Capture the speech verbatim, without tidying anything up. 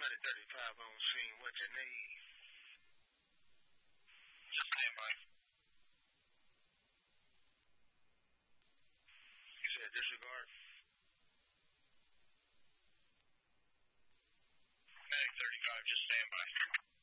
Medic thirty-five on scene. What you need? Just stand by. You said disregard? Medic thirty-five, just stand by.